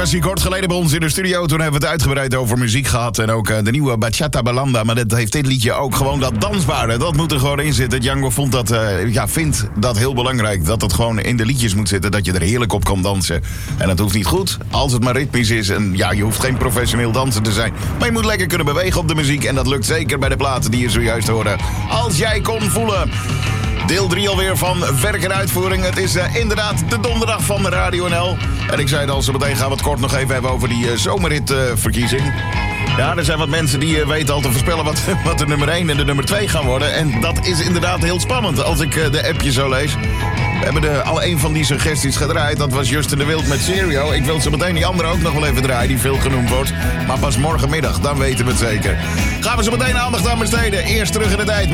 was hij kort geleden bij ons in de studio. Toen hebben we het uitgebreid over muziek gehad. En ook de nieuwe Bachata Balanda. Maar dat heeft dit liedje ook gewoon dat dansbare. Dat moet er gewoon in zitten. Django vindt dat heel belangrijk. Dat het gewoon in de liedjes moet zitten. Dat je er heerlijk op kan dansen. En dat hoeft niet goed. Als het maar ritmisch is. En ja, je hoeft geen professioneel danser te zijn. Maar je moet lekker kunnen bewegen op de muziek. En dat lukt zeker bij de platen die je zojuist hoorde. Als jij kon voelen. Deel 3 alweer van Werk en Uitvoering. Het is inderdaad de donderdag van de Radio NL. En ik zei het al, zo meteen gaan we het kort nog even hebben over die zomerritverkiezing. Ja, er zijn wat mensen die weten al te voorspellen wat de nummer 1 en de nummer 2 gaan worden. En dat is inderdaad heel spannend als ik de appje zo lees. We hebben al een van die suggesties gedraaid. Dat was Justin de Wild met Serio. Ik wil zo meteen die andere ook nog wel even draaien, die veel genoemd wordt. Maar pas morgenmiddag, dan weten we het zeker. Gaan we zo meteen aandacht aan besteden. Eerst terug in de tijd.